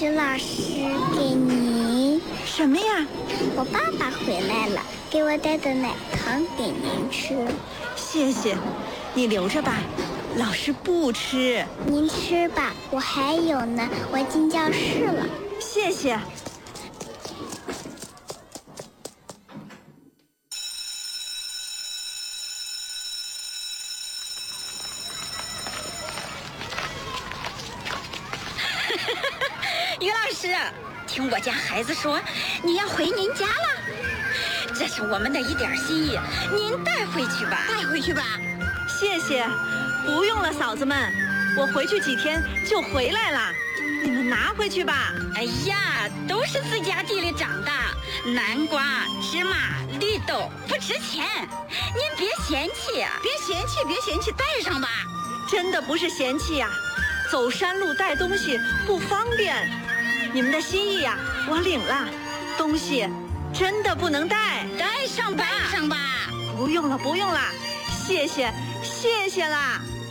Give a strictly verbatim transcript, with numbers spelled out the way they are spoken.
于老师，给您。 什么呀？ 我爸爸回来了，给我带的奶糖给您吃。 谢谢，你留着吧，老师不吃。 您吃吧，我还有呢，我进教室了。 谢谢。 于老师，听我家孩子说你要回您家了，这是我们的一点心意，您带回去吧。 带回去吧。 谢谢，不用了，嫂子们，我回去几天就回来了，你们拿回去吧。 哎呀，都是自家地里长的，南瓜、芝麻、绿豆不值钱，您别嫌弃呀、 别嫌弃，别嫌弃，带上吧。 真的不是嫌弃呀、走山路带东西不方便。你们的心意呀、我领了，东西真的不能带。 带上吧， 带上吧。 不用了，不用了，谢谢，谢谢啦。